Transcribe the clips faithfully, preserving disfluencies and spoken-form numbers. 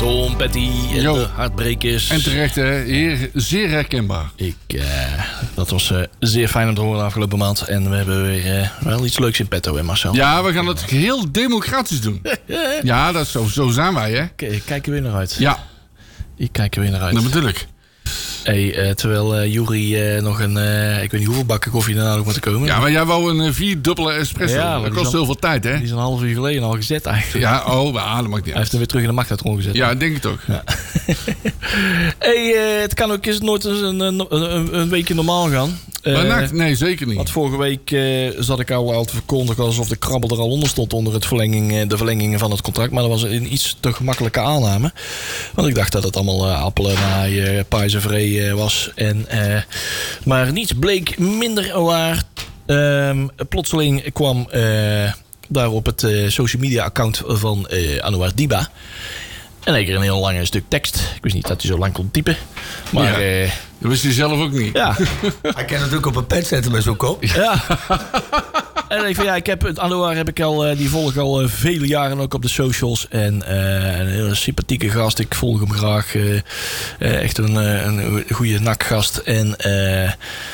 Tom Petty en Yo. de Hartbrekers. En terecht, hè, heer, zeer herkenbaar. Ik, uh, dat was uh, zeer fijn om te horen de afgelopen maand. En we hebben weer uh, wel iets leuks in petto, hè Marcel? Ja, we gaan het heel democratisch doen. Ja, dat is zo, zo zijn wij, hè? K- ik kijk er weer naar uit. Ja. Ik kijk er weer naar uit. Dat bedoel ik. Hey, uh, terwijl uh, Juri uh, nog een, uh, ik weet niet hoeveel bakken koffie daarna nog moet komen. Ja, maar jij wou een uh, vierdubbele espresso. Ja, dat die kost is al- heel veel tijd, hè? Die is een half uur geleden al gezet eigenlijk. Ja, oh, maar, ah, dat maakt niet Hij uit. heeft hem weer terug in de magnetron gezet. Ja, denk ik toch. Ja. Hey, uh, het kan ook eens nooit eens een, een, een, een weekje normaal gaan. Uh, Maar nacht, nee, zeker niet. Want vorige week uh, zat ik al, al te verkondigen alsof de krabbel er al onder stond onder het verlenging, uh, de verlengingen van het contract. Maar dat was een iets te gemakkelijke aanname. Want ik dacht dat het allemaal uh, appelen, naaien, uh, pais en vree uh, was. En, uh, maar niets bleek minder waar. Um, plotseling kwam uh, daar op het uh, social media account van uh, Anouar Diba en ik kreeg een heel lang stuk tekst. Ik wist niet dat hij zo lang kon typen. Maar Ja. uh, Dat wist hij zelf ook niet. ja. Hij kan natuurlijk op een pet zetten met zo'n kop. Ja. En ik van ja, ik heb het Anouar heb ik al, uh, die volg ik al uh, vele jaren ook op de socials. En uh, een hele sympathieke gast. Ik volg hem graag. Uh, uh, echt een, uh, een goede nakgast. En, uh,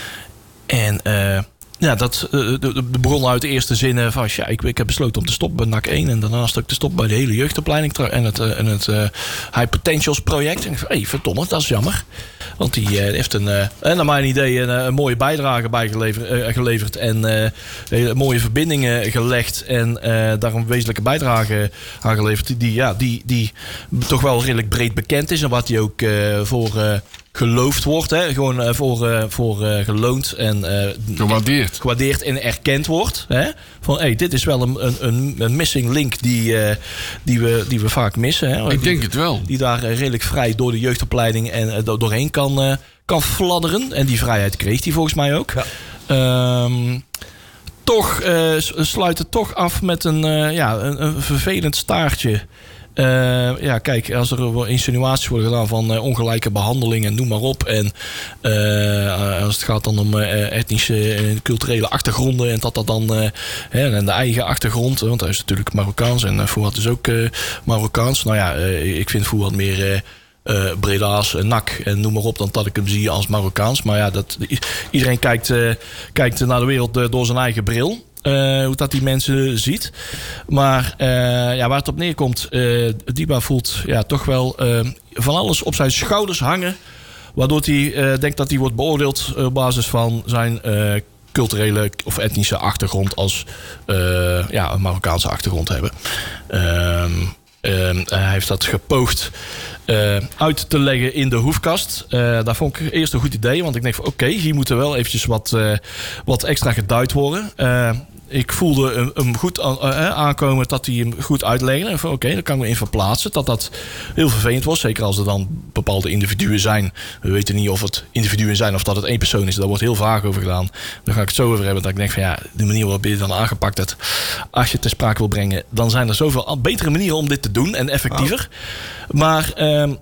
en uh, ja, dat uh, de, de begon uit de eerste zinnen van ja, ik, ik heb besloten om te stoppen bij N A C één. En daarnaast ook te stoppen bij de hele jeugdopleiding en het, uh, en het uh, High Potentials project. En ik van hé, hey, verdomme, dat is jammer. Want die uh, heeft een, uh, en naar mijn idee een, een mooie bijdrage bijgeleverd uh, geleverd en uh, hele mooie verbindingen gelegd en uh, daar een wezenlijke bijdrage aan geleverd die, die, ja, die, die toch wel redelijk breed bekend is en wat die ook uh, voor uh, geloofd wordt, hè? Gewoon uh, voor, uh, voor uh, geloond en uh, Gewaardeerd. gewaardeerd en erkend wordt. Hè? Van hey, dit is wel een, een, een missing link die, uh, die, we, die we vaak missen. Hè? Ik die, denk het wel. Die daar uh, redelijk vrij door de jeugdopleiding en uh, do- doorheen kan, uh, kan fladderen. En die vrijheid kreeg hij volgens mij ook. Ja. Um, toch uh, sluit het toch af met een, uh, ja, een, een vervelend staartje. Uh, ja, kijk, als er insinuaties worden gedaan van uh, ongelijke behandeling en noem maar op. En uh, als het gaat dan om uh, etnische en culturele achtergronden en dat dat dan uh, hè, en de eigen achtergrond, want hij is natuurlijk Marokkaans en uh, Fouad is ook uh, Marokkaans. Nou ja, uh, ik vind Fouad meer uh, uh, Breda's, uh, N A C en noem maar op dan dat ik hem zie als Marokkaans. Maar ja, dat, iedereen kijkt, uh, kijkt naar de wereld uh, door zijn eigen bril. Uh, hoe dat die mensen ziet. Maar uh, ja, waar het op neerkomt, uh, Diba voelt ja, toch wel uh, van alles op zijn schouders hangen. Waardoor hij uh, denkt dat hij wordt beoordeeld op basis van zijn uh, culturele of etnische achtergrond als uh, ja, een Marokkaanse achtergrond hebben. Uh, uh, hij heeft dat gepoogd Uh, uit te leggen in de hoefkast. Uh, daar vond ik eerst een goed idee. Want ik denk van oké, okay, hier moet er wel eventjes wat, uh, wat extra geduid worden. Uh, ik voelde hem goed aan, uh, aankomen dat hij hem goed uitlegde. En van oké, okay, daar kan ik me in verplaatsen. Dat dat heel vervelend was. Zeker als er dan bepaalde individuen zijn. We weten niet of het individuen zijn of dat het één persoon is. Daar wordt heel vaag over gedaan. Daar ga ik het zo over hebben. Dat ik denk van ja, de manier waarop je het dan aangepakt hebt. Als je het ter sprake wil brengen. Dan zijn er zoveel betere manieren om dit te doen. En effectiever. Oh. Maar uh, uh,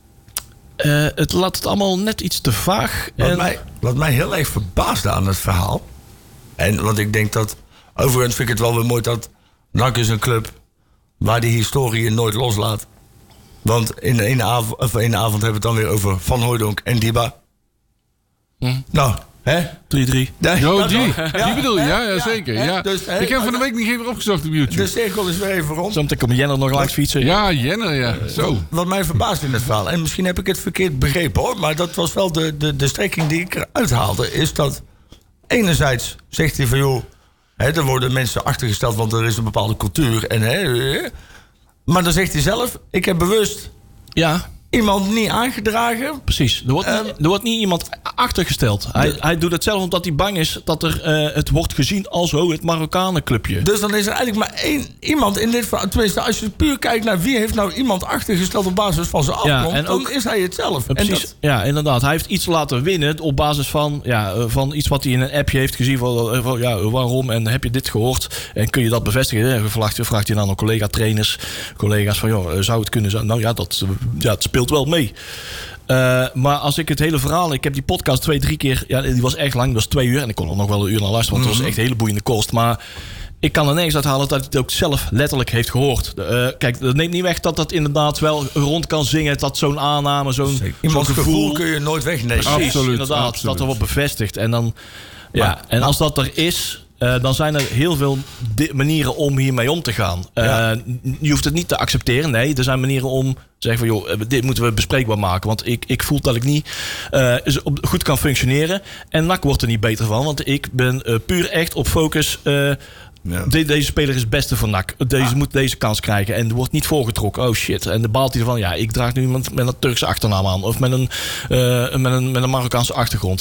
het laat het allemaal net iets te vaag. Wat, en... mij, wat mij heel erg verbaasde aan het verhaal. En want ik denk dat. Overigens vind ik het wel weer mooi dat. N A C is een club. Waar die historie nooit loslaat. Want in de ene avond, of in de avond hebben we het dan weer over Van Hooijdonk en Diba. Hm. Nou, hè? drie drie. Nee, Oh, dat die. ja. Die bedoel je, ja, ja, Ja, zeker. hè? Ja. Dus, hè, ik heb van de week niet even opgezocht op YouTube. De cirkel is weer even rond. Zometeen komt Jenner nog langs fietsen. Ja, Jenner, ja. Zo. Wat mij verbaast in het verhaal, en misschien heb ik het verkeerd begrepen hoor, maar dat was wel de, de, de strekking die ik eruit haalde, is dat enerzijds zegt hij van joh, hè, er worden mensen achtergesteld, want er is een bepaalde cultuur. En, hè, maar dan zegt hij zelf, ik heb bewust Ja. iemand niet aangedragen. Precies. Er wordt, Um, niet, er wordt niet iemand achtergesteld. Hij, de, hij doet het zelf omdat hij bang is dat er, uh, het wordt gezien als oh, het Marokkanenclubje. Dus dan is er eigenlijk maar één iemand in dit verhaal. Tenminste, als je puur kijkt naar wie heeft nou iemand achtergesteld op basis van zijn afkomst, Ja, en dan ook- is hij het zelf. Ja, precies. En dat, Ja, inderdaad. Hij heeft iets laten winnen op basis van, ja, van iets wat hij in een appje heeft gezien. Van, van, ja, waarom en heb je dit gehoord? En kun je dat bevestigen? Ja, vraagt, vraagt hij dan aan collega-trainers, collega's van, joh, zou het kunnen zijn? Nou ja, dat, ja, het speelt wel mee. Uh, maar als ik het hele verhaal... Ik heb die podcast twee, drie keer... Ja, die was echt lang. Die was twee uur. En ik kon er nog wel een uur naar luisteren. Want het was echt een hele boeiende kost. Maar ik kan er nergens uit halen dat hij het ook zelf letterlijk heeft gehoord. Uh, kijk, dat neemt niet weg dat dat inderdaad wel rond kan zingen. Dat zo'n aanname, zo'n, zo'n gevoel, gevoel kun je nooit wegnemen. Precies, absoluut, inderdaad. absoluut. Dat er wordt bevestigd. En, dan, ja, maar, en maar, als dat er is... Uh, dan zijn er heel veel di- manieren om hiermee om te gaan. Uh, ja. Je hoeft het niet te accepteren. Nee, er zijn manieren om te zeggen van... joh, dit moeten we bespreekbaar maken. Want ik, ik voel dat ik niet uh, goed kan functioneren. En N A C wordt er niet beter van. Want ik ben uh, puur echt op focus... Uh, Ja. De, deze speler is het beste van N A C. Deze ah. moet deze kans krijgen. En er wordt niet voorgetrokken. Oh shit. En dan baalt hij ervan. Ja, ik draag nu iemand met een Turkse achternaam aan. Of met een, uh, met een, met een Marokkaanse achtergrond.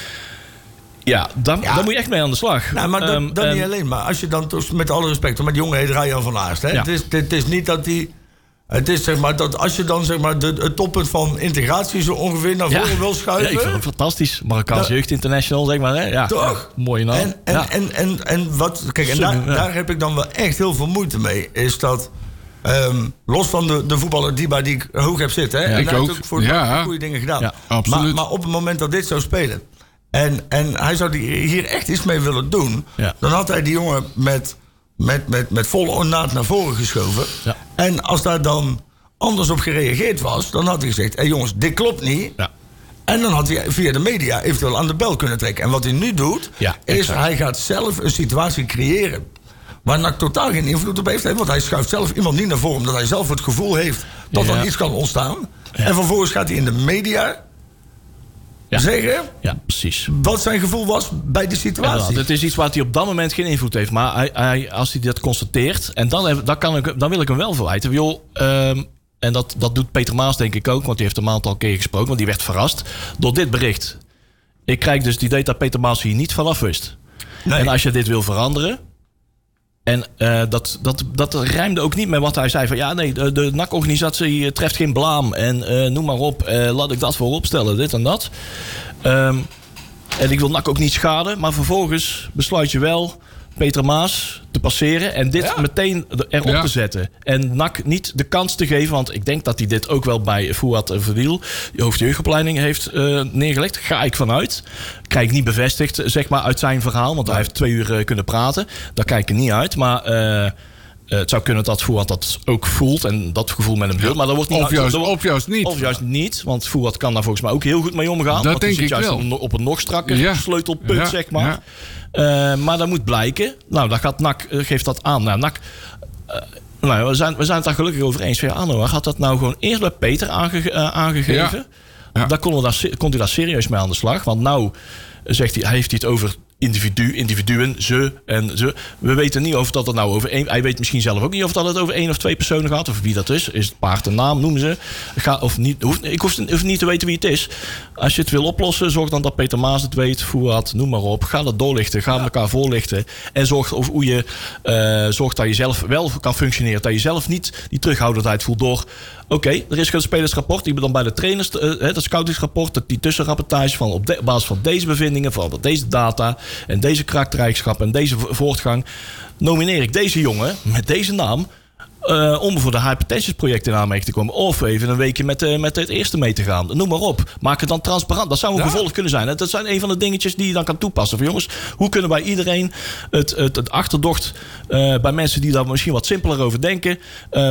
Ja, dan, ja, dan moet je echt mee aan de slag. Nou, maar dat, um, dat um, niet alleen. Maar als je dan, met alle respect, met jongen heet Ryan van Aast. Hè? Ja. Het, is, het is niet dat die... Het is zeg maar dat als je dan zeg maar de, het toppunt van integratie zo ongeveer naar voren ja. wil schuiven. Ja, ik vind het fantastisch. Marokkaanse Jeugd International, zeg maar. Hè? Ja, toch? Ja, mooie naam. En, en, ja. en, en, en wat... Kijk, en daar, ja. daar heb ik dan wel echt heel veel moeite mee. Is dat... Um, los van de, de voetballer die bij die ik hoog heb zitten. Hè? Ja, en ik hij ook. heeft ook voor ja. goede dingen gedaan. Ja, absoluut. Maar, maar op het moment dat dit zou spelen... En, en hij zou hier echt iets mee willen doen... Ja. dan had hij die jongen met, met, met, met volle ornaat naar voren geschoven. Ja. En als daar dan anders op gereageerd was... dan had hij gezegd, hé hey jongens, dit klopt niet. Ja. En dan had hij via de media eventueel aan de bel kunnen trekken. En wat hij nu doet, ja, is hij gaat zelf een situatie creëren... waar N A C totaal geen invloed op heeft. Hè? Want hij schuift zelf iemand niet naar voren... omdat hij zelf het gevoel heeft dat ja. er iets kan ontstaan. Ja. En vervolgens gaat hij in de media... Ja. zeggen ja, precies. wat zijn gevoel was bij die situatie. Ja, het is iets waar hij op dat moment geen invloed heeft. Maar hij, hij, als hij dat constateert... en dan, dan, kan ik, dan wil ik hem wel verwijten. Joh, um, en dat, dat doet Peter Maas denk ik ook... want die heeft een aantal keer gesproken... want die werd verrast door dit bericht. Ik krijg dus het idee dat Peter Maas hier niet vanaf wist. Nee. En als je dit wil veranderen... En uh, dat, dat, dat rijmde ook niet met wat hij zei. Van ja, nee, de, de N A C-organisatie treft geen blaam. En uh, noem maar op, uh, laat ik dat voorop stellen, dit en dat. Um, en ik wil N A C ook niet schaden. Maar vervolgens besluit je wel Peter Maas te passeren. En dit ja. meteen erop ja. te zetten. En N A C niet de kans te geven. Want ik denk dat hij dit ook wel bij Fouad Verwiel, de hoofdjeugdopleiding, heeft uh, neergelegd. Ga ik vanuit. Krijg ik niet bevestigd, zeg maar, uit zijn verhaal. Want hij heeft twee uur uh, kunnen praten. Daar kijk ik er niet uit. Maar... Uh, Uh, het zou kunnen dat Fouad dat ook voelt en dat gevoel met hem deelt. Maar dat wordt niet of, juist, wordt, of juist niet. Of juist niet, want Fouad kan daar volgens mij ook heel goed mee omgaan. Dat want denk zit ik juist wel. Op, op een nog strakker ja. sleutelpunt, ja. zeg maar. Ja. Uh, maar dat moet blijken. Nou, dat gaat N A C, uh, geeft dat aan. Nou, N A C... Uh, nou, we, zijn, we zijn het daar gelukkig over eens. Ja, Arno, had dat nou gewoon eerst bij Peter aange, uh, aangegeven? Ja. Ja. Daar kon, we daar, kon hij daar serieus mee aan de slag. Want nou zegt hij, hij heeft hij het over... individu, individuen, ze en ze. We weten niet of dat het nou over één... Hij weet misschien zelf ook niet of dat het over één of twee personen gaat. Of wie dat is. Is het paard een naam, noemen ze. Ga, of niet, hoef, ik hoef, hoef niet te weten wie het is. Als je het wil oplossen, zorg dan dat Peter Maas het weet. Fouad, noem maar op. Ga dat doorlichten. Ga ja. elkaar voorlichten. En zorg over hoe je... Uh, zorg dat je zelf wel kan functioneren. Dat je zelf niet die terughoudendheid voelt door... Oké, okay, er is geen spelersrapport. Ik ben dan bij de trainers, uh, het scoutingsrapport, die tussenrapportage van op, de, op basis van deze bevindingen, van deze data en deze karaktereigenschappen en deze voortgang, nomineer ik deze jongen met deze naam uh, om voor de Hypertensions project in aanmerking te komen. Of even een weekje met, uh, met het eerste mee te gaan. Noem maar op. Maak het dan transparant. Dat zou een ja. gevolg kunnen zijn. Dat zijn een van de dingetjes die je dan kan toepassen. Van jongens, hoe kunnen wij iedereen het, het, het achterdocht uh, bij mensen die daar misschien wat simpeler over denken, uh,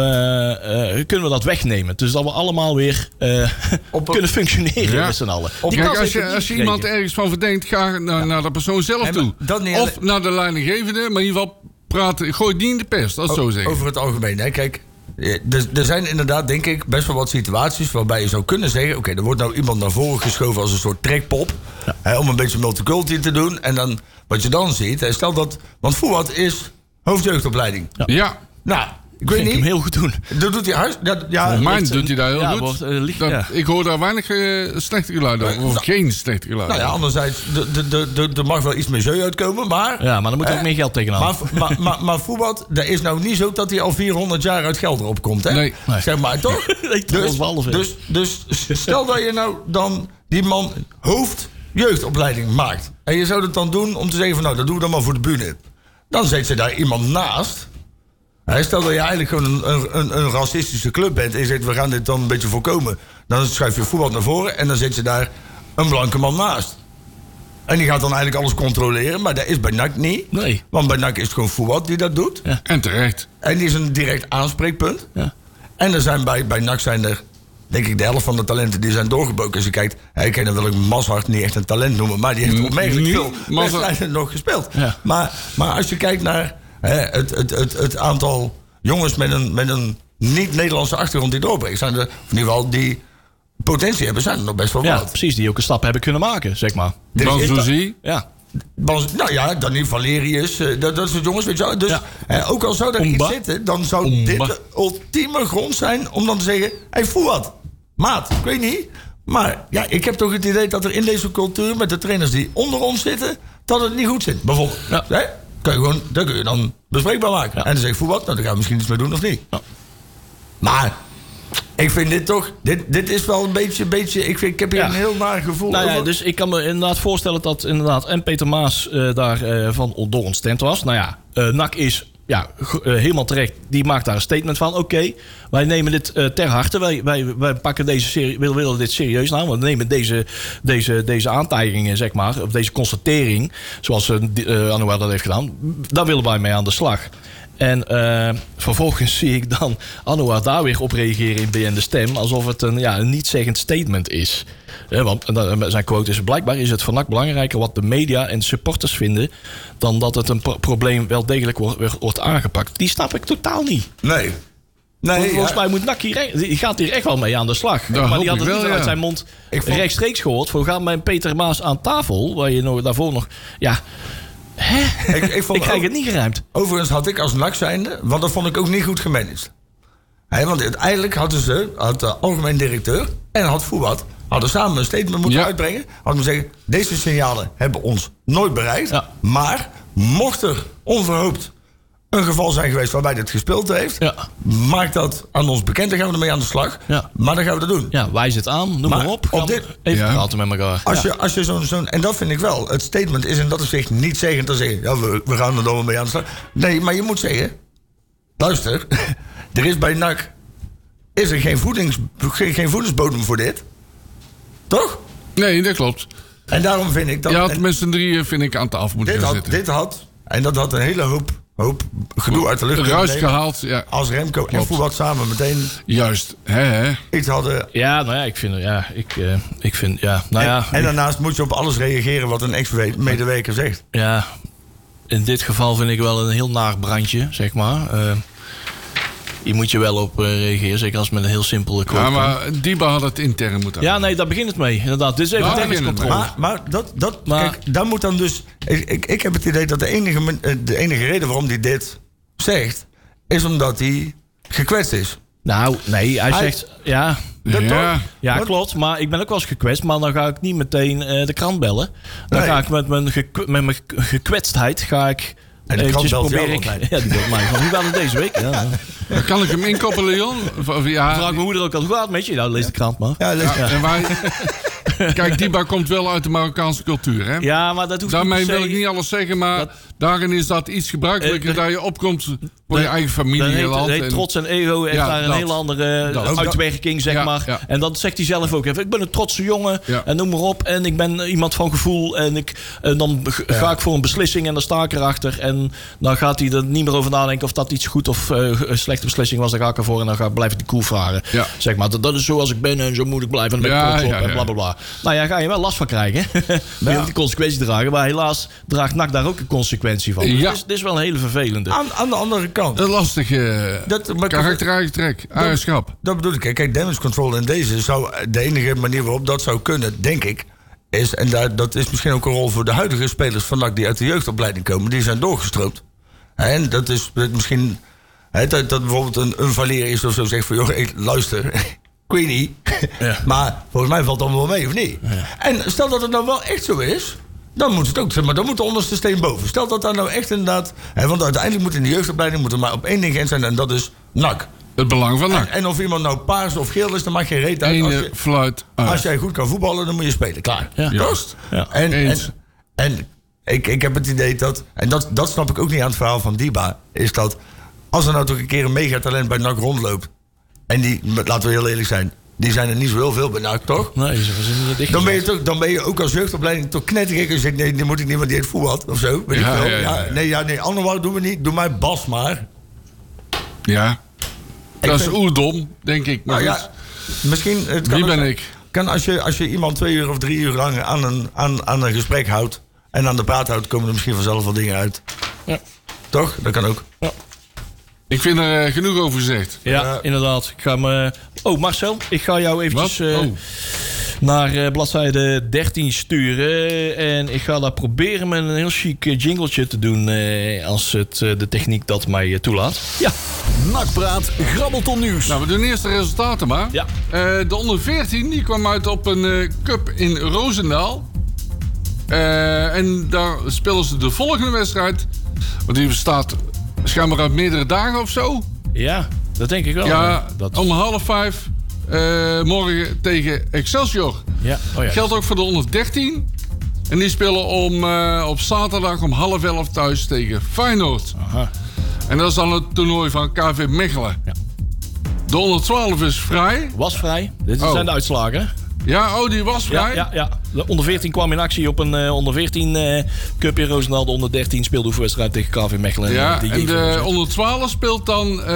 uh, kunnen we dat wegnemen. Dus dat we allemaal weer uh, Op, kunnen functioneren ja. met z'n allen. Op, kijk, als je, als je iemand ergens van verdenkt, ga naar, ja. naar de persoon zelf hey, toe. Of naar de leidinggevende, maar in ieder geval praat, gooi het niet in de pers, dat o, zo zeggen. Over het algemeen, hè. Kijk, er, er zijn inderdaad, denk ik, best wel wat situaties waarbij je zou kunnen zeggen, oké, okay, er wordt nou iemand naar voren geschoven als een soort trekpop, ja. hè, om een beetje multiculti te doen. En dan, wat je dan ziet, hè, stel dat, want Fouad is hoofdjeugdopleiding. Ja. ja. Nou, ik weet niet. Ik hem heel goed doen. Dat doet hij huis. Dat, ja, Volgens mij doet hij dat heel ja, goed. Wordt, uh, lief, dat, ja. Ik hoor daar weinig uh, slechte geluiden over. Of nou, geen slechte geluiden. Nou ja, anderzijds, er mag wel iets meer jeu uitkomen, maar... Ja, maar dan moet er ook meer geld tegenaan. Maar, maar, maar, maar Fouad, dat is nou niet zo dat hij al vierhonderd jaar uit geld erop komt, hè? Nee. nee. Zeg maar, toch? nee, dus, dus, dus stel dat je nou dan die man hoofdjeugdopleiding maakt. En je zou het dan doen om te zeggen van, nou, dat doe ik dan maar voor de bühne. Dan zet je daar iemand naast... Hij stel dat je eigenlijk gewoon een, een, een racistische club bent en je zegt, we gaan dit dan een beetje voorkomen. Dan schuif je Fouad naar voren en dan zet je daar een blanke man naast. En die gaat dan eigenlijk alles controleren. Maar dat is bij N A C niet. Nee. Want bij N A C is het gewoon Fouad die dat doet. Ja. En terecht. En die is een direct aanspreekpunt. Ja. En er zijn bij, bij N A C zijn er, denk ik, de helft van de talenten die zijn doorgebroken. Als je kijkt, ik kan dan wel ik Mazhart niet echt een talent noemen. Maar die heeft opmerkelijk veel wedstrijden nog gespeeld. Ja. Maar, maar als je kijkt naar hè, het, het, het, het aantal jongens met een, met een niet-Nederlandse achtergrond die doorbreken. Zijn er, of in ieder geval die potentie hebben, zijn er nog best wel ja, wat. Precies, die ook een stap hebben kunnen maken, zeg maar. Banzuzi. Ja. Bans, nou ja, Daniel Valerius, uh, dat, dat soort jongens, weet je wel. Dus ja. uh, ook al zou er Omba. iets zitten, dan zou Omba. dit de ultieme grond zijn om dan te zeggen, hey, voel wat. Maat, ik weet niet. Maar ja, ik heb toch het idee dat er in deze cultuur met de trainers die onder ons zitten, dat het niet goed zit. Bijvoorbeeld, ja. hè, kun je gewoon, dat kun je dan bespreekbaar maken. Ja. En dan zeg ik, voel wat, nou, dan gaan we misschien iets mee doen of niet. Ja. Maar ik vind dit toch, dit, dit is wel een beetje, beetje ik, vind, ik heb hier ja. een heel naar gevoel nou ja, over. Dus ik kan me inderdaad voorstellen dat inderdaad en Peter Maas uh, daar uh, van door ontstemd was. Nou ja, uh, N A C is ja, uh, helemaal terecht. Die maakt daar een statement van. Oké, okay, wij nemen dit uh, ter harte. Wij, wij, wij pakken deze serie, we willen dit serieus nou. We nemen deze, deze, deze aantijgingen, zeg maar, of deze constatering, zoals uh, uh, Anouar dat heeft gedaan, daar willen wij mee aan de slag. En uh, vervolgens zie ik dan Anouar daar weer op reageren in B N De Stem, alsof het een, ja, een niet-zeggend statement is. Ja, want zijn quote is: blijkbaar is het voor N A C belangrijker wat de media en supporters vinden, dan dat het een pro- probleem wel degelijk wordt, wordt aangepakt. Die snap ik totaal niet. Nee. Nee, volgens ja. mij moet N A C hier, die gaat hier echt wel mee aan de slag. Daar maar die had het wel, niet ja. uit zijn mond vond... rechtstreeks gehoord. We gaan met Peter Maas aan tafel, waar je nog, daarvoor nog... Ja, Hè? Ik, ik, vond ik krijg ook, het niet geruimd. Overigens had ik als N A C zijnde, want dat vond ik ook niet goed gemanaged. He, want uiteindelijk hadden ze, had de algemeen directeur en had Fouad, hadden samen een statement moeten ja. uitbrengen. Hadden we zeggen, deze signalen hebben ons nooit bereikt. Ja. Maar mocht er onverhoopt een geval zijn geweest waarbij dit gespeeld heeft, ja. maak dat aan ons bekend. Dan gaan we ermee aan de slag. Ja. Maar dan gaan we dat doen. Ja, wijs het aan, noem maar, maar op. op dit, even ja. praten met elkaar. Als ja. je, als je zo'n, zo'n, en dat vind ik wel. Het statement is in dat opzicht niet zeggend te zeggen, ja, we, we gaan er dan mee aan de slag. Nee, maar je moet zeggen, luister, er is bij N A C is er geen, voedings, geen, geen voedingsbodem voor dit. Toch? Nee, dat klopt. En daarom vind ik dat... Ja, met z'n drieën vind ik aan tafel moeten dit gaan had, zitten. Dit had, en dat had een hele hoop, hoop gedoe uit de lucht. Ruis gehaald, ja. Als Remco klopt. En Fouad samen meteen... Juist, hè, hè. Iets hadden... Ja, nou ja, ik vind... Ja, ik, uh, ik vind ja, nou en, ja, en daarnaast moet je op alles reageren wat een ex-medewerker zegt. Ja, in dit geval vind ik wel een heel naar brandje, zeg maar. Uh, Hier moet je wel op uh, reageren, zeker als het met een heel simpele quote. Ja, maar Diba had het intern moeten Ja, nee, daar begint het mee. Inderdaad, dit is even damage control. Maar, maar, dat, dat, maar kijk, daar moet dan dus... Ik, ik, ik heb het idee dat de enige, de enige reden waarom hij dit zegt, is omdat hij gekwetst is. Nou, nee, hij, hij zegt... Ja, dat ja. ja klopt. Maar ik ben ook wel eens gekwetst. Maar dan ga ik niet meteen uh, de krant bellen. Dan nee. ga ik met mijn, gekw- met mijn gekwetstheid... Ga ik en de krant belt jou ik, Ja, die belt mij van. Hoe gaat het deze week? Ja. Kan ik hem inkoppelen, Jon? Ja. Vraag me hoe er ook al gaat met je. Nou, lees de krant maar. Ja, lees. Ja, en wij... Kijk, Diba komt wel uit de Marokkaanse cultuur, hè? Ja, maar dat hoeft Daarmee niet wil ik niet alles zeggen, maar dat, daarin is dat iets gebruikelijker uh, dat je opkomt voor de, je eigen familie en land. En trots en ego heeft ja, daar een dat, hele andere dat, uitwerking, zeg ja, maar. Ja. En dat zegt hij zelf ook even. Ik ben een trotse jongen ja. en noem maar op. En ik ben iemand van gevoel. En, ik, en dan ga ja. ik voor een beslissing en dan sta ik erachter. En dan gaat hij er niet meer over nadenken of dat iets goed of uh, een slechte beslissing was. Dan ga ik ervoor en dan ga, blijf ik die koel varen. Ja. Zeg maar, dat, dat is zoals ik ben en zo moet ik blijven. En dan ben ik ja, trots op ja, en blablabla. Bla, bla. Nou ja, ga je wel last van krijgen. Je ja. die consequentie dragen. Maar helaas draagt N A C daar ook een consequentie van. Dus ja. dit, is, dit is wel een hele vervelende. Aan, aan de andere kant. Een lastige karakter trek. Eigenschap. Dat, dat bedoel ik. Kijk, damage control in deze zou de enige manier waarop dat zou kunnen, denk ik, is, en daar, dat is misschien ook een rol voor de huidige spelers van N A C die uit de jeugdopleiding komen, die zijn doorgestroopt. En dat is misschien, he, dat, dat bijvoorbeeld een, een Valeer is of zo zegt van, joh, hey, luister, ik weet niet. Ja. Maar volgens mij valt het allemaal wel mee, of niet? Ja. En stel dat het nou wel echt zo is, dan moet het ook, maar dan moet de onderste steen boven. Stel dat daar nou echt inderdaad, hè, want uiteindelijk moet in de jeugdopleiding moet er maar op één ding in zijn en dat is N A C. Het belang van N A C. En, en of iemand nou paars of geel is, dan maakt geen reet uit. Ene als, je, fluit als jij goed kan voetballen, dan moet je spelen. Klaar. Ja. Juist. Ja. En, en, en ik, ik heb het idee dat, en dat, dat snap ik ook niet aan het verhaal van Diba, is dat als er nou toch een keer een megatalent bij N A C rondloopt, en die, laten we heel eerlijk zijn, die zijn er niet zo heel veel bij N A C, toch? Nee, ze zijn niet dicht. Dan ben je, toch, dan ben je ook als jeugdopleiding toch knettergek en zeg nee, die moet ik niet, want die heeft voetbal of zo. Weet ja, ik ja, ja, ja. Nee, ja, nee, Annewoud doen we niet. Doe mij Bas maar. Ja. Ik dat is ben... oerdom, denk ik. Maar nou, ja, misschien... Het kan Wie ben ook, ik? Kan als, je, als je iemand twee uur of drie uur lang aan een, aan, aan een gesprek houdt... en aan de praat houdt, komen er misschien vanzelf wel dingen uit. Ja. Toch? Dat kan ook. Ja. Ik vind er uh, genoeg over gezegd. Ja, ja, inderdaad. Ik ga me... Oh, Marcel, ik ga jou eventjes uh, oh. naar uh, bladzijde dertien sturen. En ik ga daar proberen met een heel chic jingletje te doen... Uh, als het, uh, de techniek dat mij uh, toelaat. Ja. Nakpraat, Grabbelton Nieuws. Nou, we doen eerst de resultaten maar. Ja. Uh, de onder veertien die kwam uit op een uh, cup in Roosendaal. Uh, en daar spelen ze de volgende wedstrijd. Want die bestaat schijnbaar uit meerdere dagen of zo. Ja, dat denk ik wel. Ja, dat... om half vijf uh, morgen tegen Excelsior. Ja. Oh ja, geldt ook voor de onder dertien. En die spelen om, uh, op zaterdag om half elf thuis tegen Feyenoord. Aha. En dat is dan het toernooi van K V Mechelen. Ja. De onder twaalf is vrij. Was vrij. Dit zijn oh. de uitslagen. Ja, oh, die was vrij? Ja, ja, ja. De onder veertien kwam in actie op een uh, onder veertien uh, cup in Roosendaal. De onder dertien speelde oefenwedstrijd tegen K V Mechelen. Ja, en, en de onder twaalf speelt dan uh,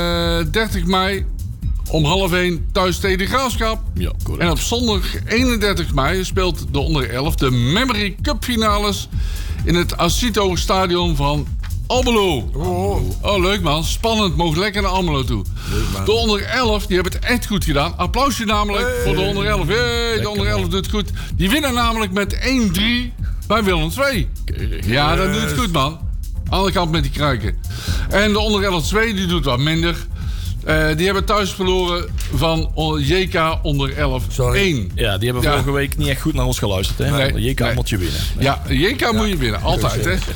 dertig mei om half één thuis tegen de Graafschap. Ja, correct. En op zondag eenendertig mei speelt de onder elf de Memory Cup finales in het Acito Stadion van Almelo. Oh, oh, leuk man. Spannend. Mogen lekker naar Almelo toe. Leuk, de onder elf, die hebben het echt goed gedaan. Applausje namelijk hey. voor de onder elf. Hey, de onder elf doet het goed. Die winnen namelijk met één drie bij Willem twee. Ja, dat doet het goed man. Andere kant met die kruiken. En de onder elf twee, die doet wat minder. Uh, die hebben thuis verloren van J K onder elf één. Ja, die hebben ja. vorige week niet echt goed naar ons geluisterd. Hè? Nee, J K nee. moet je winnen. Nee. Ja, J K ja. moet je winnen. Altijd. Hè?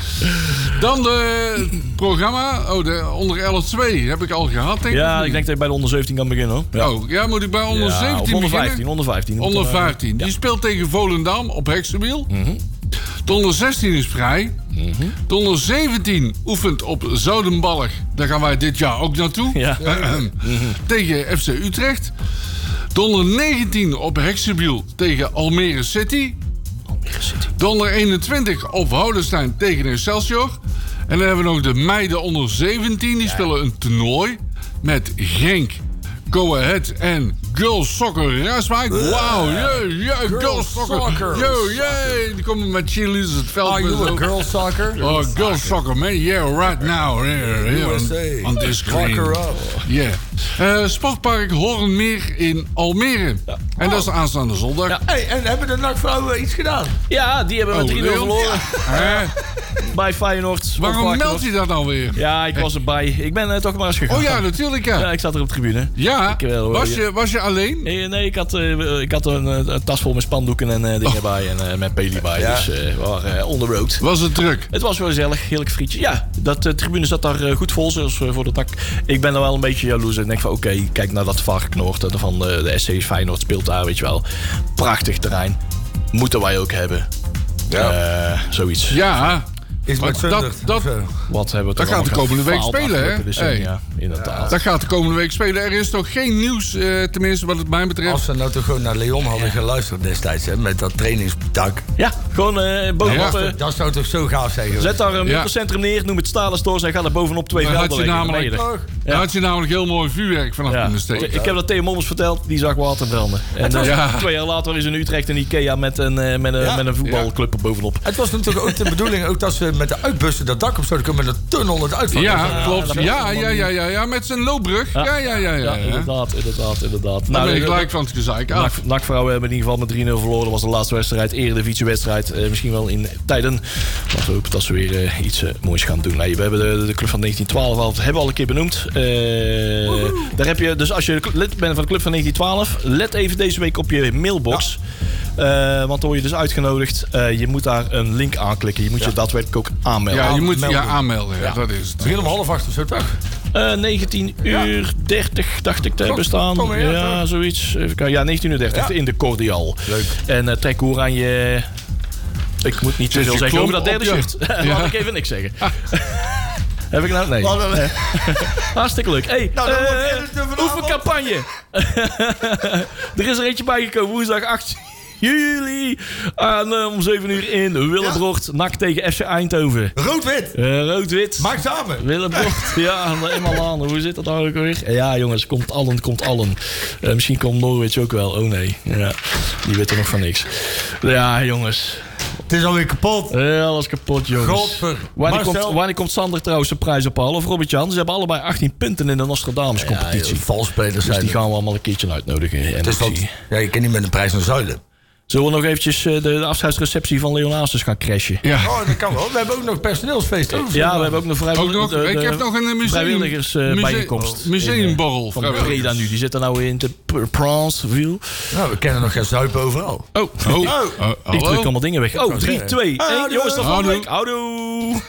Dan de programma. Oh, de onder elf twee heb ik al gehad, denk ik. Ja, ik denk dat je bij de onder zeventien kan beginnen. Hoor. Ja. Oh, ja, moet ik bij onder ja, zeventien onder beginnen? vijftien, onder vijftien. Onder vijftien. Die ja. speelt tegen Volendam op Heksenwiel. Mm-hmm. De onder zestien is vrij. Mm-hmm. De onder zeventien oefent op Zoudenbalg. Daar gaan wij dit jaar ook naartoe. Ja. Mm-hmm. Tegen F C Utrecht. De onder negentien op Heksenwiel tegen Almere City. Almere City. De onder eenentwintig op Houdenstein tegen Excelsior. En dan hebben we nog de meiden onder zeventien. Die ja. spelen een toernooi met Genk, Go Ahead en Girls Soccer Rijswijk. Wauw, jee, jee, Girls Soccer. Yo, jee, die komen met cheerleaders het veld. Are you a girls soccer? Oh, girls soccer, man. Yeah, right now. Here, here on, on this screen. Yeah. Uh, Sportpark Hoornmeer in Almere. Ja. En oh. dat is de aanstaande zondag. Ja. Hey, en hebben de N A C-vrouwen iets gedaan? Ja, die hebben we oh, drie nul verloren. Ja. Bij Feyenoord. Waarom meldt hij dat nou weer? Ja, ik was erbij. Ik ben uh, toch maar eens gegaan. Oh ja, natuurlijk. Ja, ja ik zat er op de tribune. Ja, ik, uh, was, je, was je alleen? Nee, nee ik had, uh, ik had een, een tas vol met spandoeken en uh, dingen oh. bij. En uh, met peli bij. Ja. Dus uh, we waren uh, on the road. Was het druk? Het was wel gezellig. Heerlijk frietje. Ja, dat uh, tribune zat daar uh, goed vol. Zoals uh, voor de tak. Ik ben er wel een beetje jaloers. Ik denk van oké, okay, kijk naar dat varkenoord van de, de S C Feyenoord speelt daar, weet je wel. Prachtig terrein. Moeten wij ook hebben. Ja. Uh, zoiets. Ja. Is met dat, dat, Wat hebben we dat gaat de komende week spelen, hè? Dus, hey. Ja, inderdaad. Ja. Dat gaat de komende week spelen. Er is toch geen nieuws, uh, tenminste wat het mij betreft. Als we nou toch gewoon naar Leon hadden ja. geluisterd destijds, hè, met dat trainingstak. Ja, gewoon uh, bovenop. Ja, dat zou toch zo gaaf zijn geweest. Zet daar een winkelcentrum neer, noem het Stalen Stores en ga er bovenop twee velden leggen. Namelijk, ja. had je namelijk heel mooi vuurwerk vanaf ja. kunnen steken. Ik heb dat tegen Mommers verteld, die zag water branden. En uh, ja. twee jaar later is in Utrecht een Ikea met een, uh, met een, ja. met een voetbalclub er bovenop. Het was natuurlijk ook de bedoeling ook dat ze met de uitbussen dat dak op zouden komen met een tunnel het uitvallen. Ja, ja, klopt. Ja, ja, ja, ja, ja, met zijn loopbrug. Ja, ja, ja, ja. ja, ja inderdaad, inderdaad, inderdaad. Dan nou, ben je gelijk van het gezeik af. N A C-vrouwen hebben in ieder geval met drie nul verloren. Dat was de laatste wedstrijd, Eredivisiewedstrijd. Uh, misschien wel in tijden. Maar we hopen dat ze weer uh, iets uh, moois gaan doen. Nee, we hebben de, de club van negentien twaalf al, hebben we al een keer benoemd. Uh, daar heb je, dus als je lid bent van de club van negentien twaalf, let even deze week op je mailbox. Ja. Uh, want dan word je dus uitgenodigd. Uh, je moet daar een link aanklikken. Je moet ja. je daadwerkelijk ook aanmelden. Ja, je moet je ja, aanmelden. Ja, ja. Dat is het. Begin om half acht of zo, toch? Uh, negentien uur dertig dacht ik te hebben staan. Kom maar, ja, ja zoiets. Even kijken. Ja, negentien uur dertig ja. in de Cordial. Leuk. En uh, trek hoe aan je... Ik moet niet zoveel zeggen over dat derde shirt. Ja. Laat ik even niks zeggen. Heb ik nou? Nee. Wat een- Eh, Hartstikke leuk. Hey, Nou, dan eh, wordt het er vanavond. oefencampagne. Er is er eentje bijgekomen. Woensdag acht juli. Aan, uh, om zeven uur in Willebrocht. N A C tegen F C Eindhoven. Rood-wit. Uh, Rood-wit. Maak samen. Willebrocht. Ja, eenmaal aan. Hoe zit dat nou ook weer? Ja, jongens. Komt allen, komt allen. Uh, misschien komt Norwich ook wel. Oh nee. Ja, die weten nog van niks. Ja, jongens. Het is alweer kapot. Ja, alles kapot, jongens. Godver. Wanneer Marcel. komt, wanneer komt Sander trouwens de prijs ophalen? Of Robert-Jan? Ze hebben allebei achttien punten in de Nostradamus-competitie. Ja, valspelers dus zijn die er. gaan we allemaal een keertje uitnodigen. Het is wat, ja, je kan niet met een prijs naar zuiden. Zullen we nog eventjes uh, de, de afscheidsreceptie van Leon Hazes gaan crashen? Ja. Oh, dat kan wel. We hebben ook nog personeelsfeest. over. Ja, we hebben ook nog, vrijwillig, Ook nog, de, de ik heb nog een museum, vrijwilligers uh, museum, bijeenkomst. museumborrel. In, uh, van vrijwilligers. Breda nu. Die zitten nou in de Pranceville. Nou, we kennen nog geen zuipen overal. Oh, oh, oh, Oh. oh, Ik druk hallo? allemaal dingen weg. Oh, drie, twee, één. Houdoe. Jongens, tot volgende week. Houdoe. Houdoe.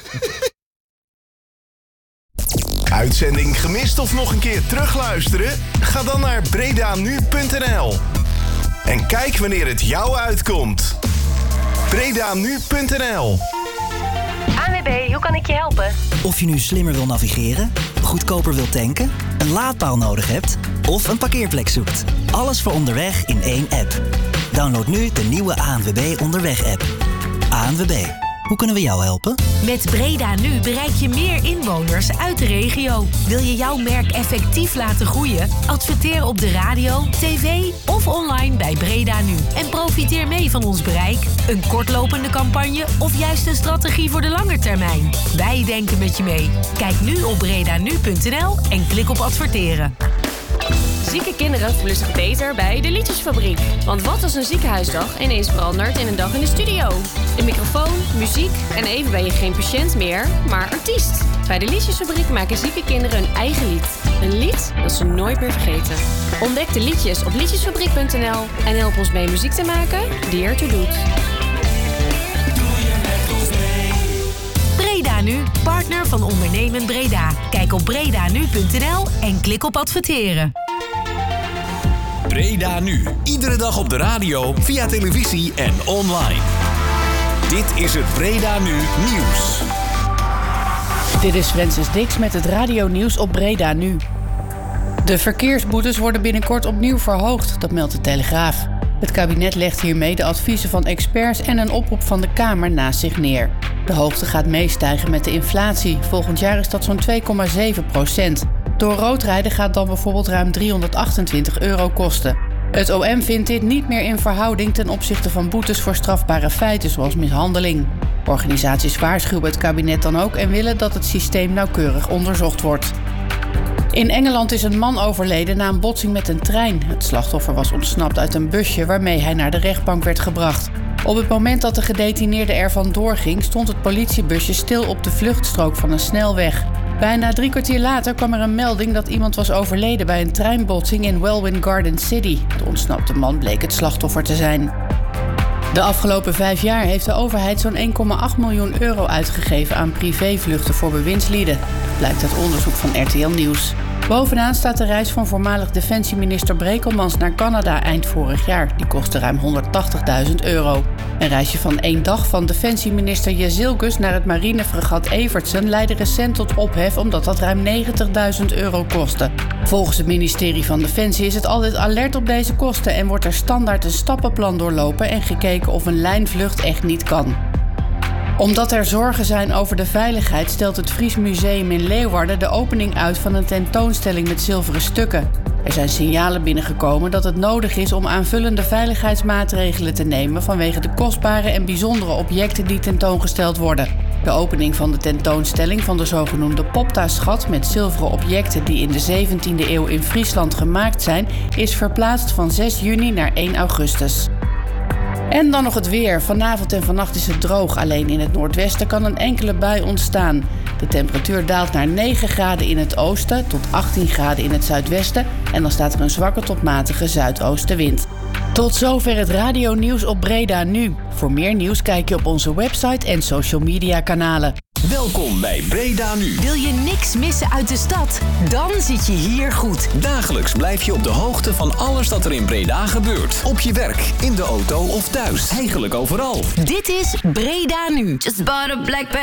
Uitzending gemist of nog een keer terugluisteren? Ga dan naar bredanu punt n l en kijk wanneer het jou uitkomt. bredanu punt n l A N W B, hoe kan ik je helpen? Of je nu slimmer wil navigeren, goedkoper wilt tanken, een laadpaal nodig hebt of een parkeerplek zoekt. Alles voor onderweg in één app. Download nu de nieuwe A N W B Onderweg-app. A N W B, hoe kunnen we jou helpen? Met Breda Nu bereik je meer inwoners uit de regio. Wil je jouw merk effectief laten groeien? Adverteer op de radio, tv of online bij Breda Nu. En profiteer mee van ons bereik, een kortlopende campagne of juist een strategie voor de lange termijn. Wij denken met je mee. Kijk nu op bredanu punt n l en klik op adverteren. Zieke kinderen voelen zich beter bij de Liedjesfabriek. Want wat als een ziekenhuisdag ineens verandert in een dag in de studio? De microfoon, muziek en even ben je geen patiënt meer, maar artiest. Bij de Liedjesfabriek maken zieke kinderen hun eigen lied. Een lied dat ze nooit meer vergeten. Ontdek de liedjes op liedjesfabriek punt n l en help ons mee muziek te maken die ertoe doet. Breda Nu, partner van Ondernemen Breda. Kijk op bredanu punt n l en klik op adverteren. Breda Nu. Iedere dag op de radio, via televisie en online. Dit is het Breda Nu nieuws. Dit is Francis Dix met het radionieuws op Breda Nu. De verkeersboetes worden binnenkort opnieuw verhoogd, dat meldt de Telegraaf. Het kabinet legt hiermee de adviezen van experts en een oproep van de Kamer naast zich neer. De hoogte gaat meestijgen met de inflatie. Volgend jaar is dat zo'n twee komma zeven procent. Door roodrijden gaat dan bijvoorbeeld ruim driehonderdachtentwintig euro kosten. Het O M vindt dit niet meer in verhouding ten opzichte van boetes voor strafbare feiten zoals mishandeling. Organisaties waarschuwen het kabinet dan ook en willen dat het systeem nauwkeurig onderzocht wordt. In Engeland is een man overleden na een botsing met een trein. Het slachtoffer was ontsnapt uit een busje waarmee hij naar de rechtbank werd gebracht. Op het moment dat de gedetineerde er vandoor ging, stond het politiebusje stil op de vluchtstrook van een snelweg. Bijna drie kwartier later kwam er een melding dat iemand was overleden bij een treinbotsing in Welwyn Garden City. De ontsnapte man bleek het slachtoffer te zijn. De afgelopen vijf jaar heeft de overheid zo'n één komma acht miljoen euro uitgegeven aan privévluchten voor bewindslieden, blijkt uit onderzoek van R T L Nieuws. Bovenaan staat de reis van voormalig defensieminister Brekelmans naar Canada eind vorig jaar. Die kostte ruim honderdtachtigduizend euro. Een reisje van één dag van defensieminister Jezilgus naar het marinefregat Evertsen leidde recent tot ophef omdat dat ruim negentigduizend euro kostte. Volgens het ministerie van Defensie is het altijd alert op deze kosten en wordt er standaard een stappenplan doorlopen en gekeken of een lijnvlucht echt niet kan. Omdat er zorgen zijn over de veiligheid stelt het Fries Museum in Leeuwarden de opening uit van een tentoonstelling met zilveren stukken. Er zijn signalen binnengekomen dat het nodig is om aanvullende veiligheidsmaatregelen te nemen vanwege de kostbare en bijzondere objecten die tentoongesteld worden. De opening van de tentoonstelling van de zogenoemde Popta-schat met zilveren objecten die in de zeventiende eeuw in Friesland gemaakt zijn, is verplaatst van zes juni naar één augustus. En dan nog het weer. Vanavond en vannacht is het droog. Alleen in het noordwesten kan een enkele bui ontstaan. De temperatuur daalt naar negen graden in het oosten tot achttien graden in het zuidwesten. En dan staat er een zwakke tot matige zuidoostenwind. Tot zover het radionieuws op Breda Nu. Voor meer nieuws kijk je op onze website en social media kanalen. Welkom bij Breda Nu. Wil je niks missen uit de stad? Dan zit je hier goed. Dagelijks blijf je op de hoogte van alles dat er in Breda gebeurt. Op je werk, in de auto of thuis. Eigenlijk overal. Dit is Breda Nu. Just bought a black